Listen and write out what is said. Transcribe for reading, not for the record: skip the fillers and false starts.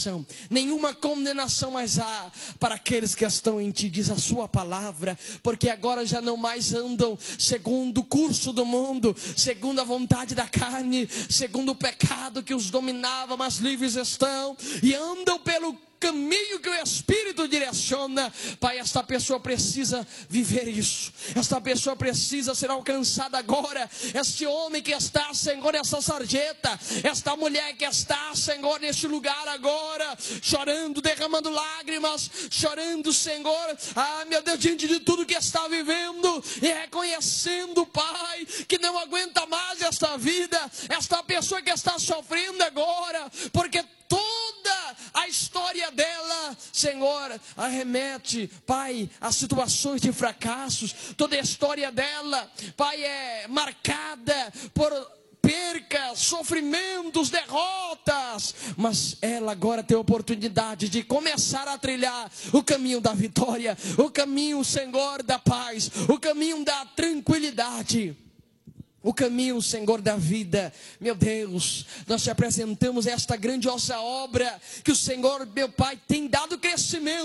nenhuma condenação mais há para aqueles que estão em ti, diz a sua palavra, porque agora já não mais andam segundo o curso do mundo, segundo a vontade da carne, segundo o pecado que os dominava, mas livres estão, e andam pelo caminho que o Espírito direciona. Pai, esta pessoa precisa viver isso, esta pessoa precisa ser alcançada agora. Este homem que está, Senhor, nessa sarjeta, esta mulher que está, Senhor, neste lugar agora, chorando, derramando lágrimas, chorando, Senhor, meu Deus, diante de tudo que está vivendo, e reconhecendo, Pai, que não aguenta mais esta vida, esta pessoa que está sofrendo agora, porque toda a história dela, Senhor, arremete, Pai, a situações de fracassos. Toda a história dela, Pai, é marcada por percas, sofrimentos, derrotas. Mas ela agora tem a oportunidade de começar a trilhar o caminho da vitória, o caminho, Senhor, da paz, o caminho da tranquilidade, o caminho, Senhor, da vida. Meu Deus, nós te apresentamos esta grandiosa obra que o Senhor, meu Pai, tem dado crescimento.